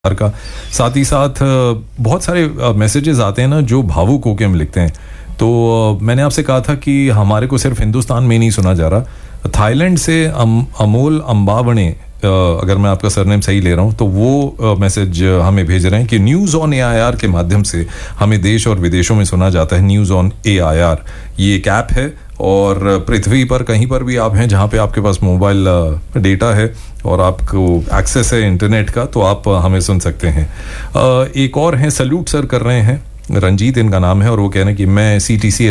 का। साथ ही साथ बहुत सारे मैसेजेस आते हैं ना जो भावुक होकर हम लिखते हैं। तो मैंने आपसे कहा था कि हमारे को सिर्फ हिंदुस्तान में नहीं सुना जा रहा, थाईलैंड से अमोल अम्बावणे, अगर मैं आपका सरनेम सही ले रहा हूँ, तो वो मैसेज हमें भेज रहे हैं कि न्यूज़ ऑन AIR के माध्यम से हमें देश और विदेशों में सुना जाता है। न्यूज़ ऑन AIR ये एक ऐप है और पृथ्वी पर कहीं पर भी आप हैं जहाँ पे आपके पास मोबाइल डेटा है और आपको एक्सेस है इंटरनेट का, तो आप हमें सुन सकते हैं। एक और हैं, सल्यूट सर कर रहे हैं, रंजीत इनका नाम है, और वो कह रहे हैं कि मैं CTC